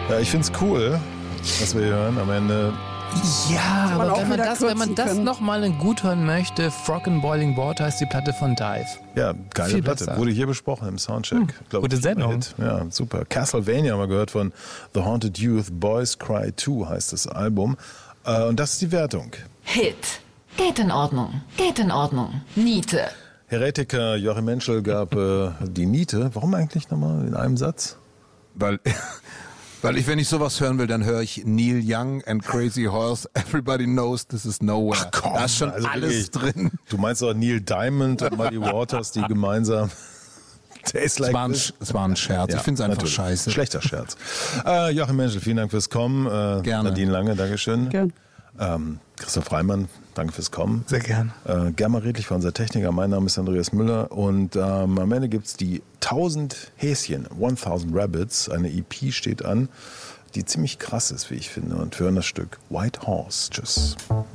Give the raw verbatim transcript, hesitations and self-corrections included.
Ja, ich find's cool, was wir hier hören. Am Ende. Ja, man aber auch wenn man wieder das, wenn man kürzen das können. nochmal gut hören möchte, Frog in Boiling Water heißt die Platte von Dive. Ja, geile Viel Platte. besser. Wurde hier besprochen im Soundcheck. Hm, Glaub gute ich, Sendung. Hit. Ja, super. Castlevania haben wir gehört von The Haunted Youth. Boys Cry two heißt das Album. Äh, und das ist die Wertung. Hit. Geht in Ordnung. Geht in Ordnung. Niete. Heretiker Joachim Menschel gab äh, die Niete. Warum eigentlich nochmal in einem Satz? Weil, weil ich, wenn ich sowas hören will, dann höre ich Neil Young and Crazy Horse. Everybody knows this is nowhere. Ach komm, da ist schon also alles wirklich. drin. Du meinst auch Neil Diamond und Muddy Waters, die gemeinsam Taste Like Es war ein, This. es war ein Scherz. Ja, ich finde es einfach natürlich. scheiße. Schlechter Scherz. Äh, Joachim Menschel, vielen Dank fürs Kommen. Äh, Gerne. Nadine Lange, Dankeschön. Gern. Ähm, Christoph Reimann, danke fürs Kommen. Sehr gern. Äh, Germa Redlich war unser Techniker. Mein Name ist Andreas Müller. Und ähm, am Ende gibt es die tausend Häschen, tausend Rabbits. Eine E P steht an, die ziemlich krass ist, wie ich finde. Und wir hören das Stück White Horse. Tschüss.